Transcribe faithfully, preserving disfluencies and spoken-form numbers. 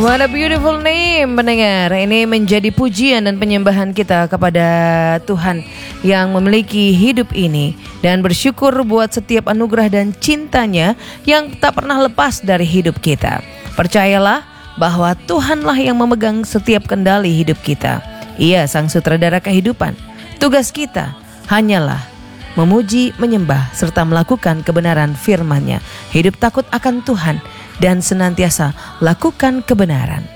What a beautiful name, pendengar. Ini menjadi pujian dan penyembahan kita kepada Tuhan yang memiliki hidup ini, dan bersyukur buat setiap anugerah dan cintanya yang tak pernah lepas dari hidup kita. Percayalah bahwa Tuhanlah yang memegang setiap kendali hidup kita. Ia sang sutradara kehidupan. Tugas kita hanyalah memuji, menyembah, serta melakukan kebenaran firman-Nya. Hidup takut akan Tuhan dan senantiasa lakukan kebenaran.